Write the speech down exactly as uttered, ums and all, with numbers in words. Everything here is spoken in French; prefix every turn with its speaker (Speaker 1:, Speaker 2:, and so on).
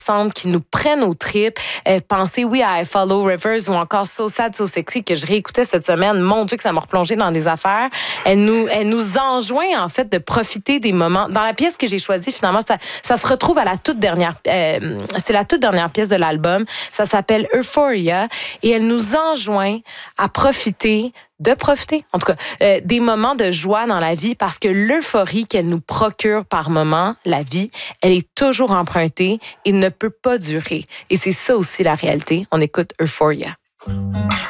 Speaker 1: ensemble, qui nous prennent aux tripes. Euh, pensez, oui, à I Follow Rivers ou encore So Sad, So Sexy que je réécoutais cette semaine. Mon Dieu, que ça m'a replongé dans des affaires. Elle nous, elle nous enjoint, en fait, de profiter des moments. Dans la pièce que j'ai choisie, finalement, ça, ça se retrouve à la toute dernière, euh, c'est la toute dernière pièce de l'album. Ça s'appelle Euphoria et elle nous enjoint à profiter de profiter, en tout cas, euh, des moments de joie dans la vie parce que l'euphorie qu'elle nous procure par moment, la vie, elle est toujours empruntée et ne peut pas durer. Et c'est ça aussi la réalité. On écoute Euphoria.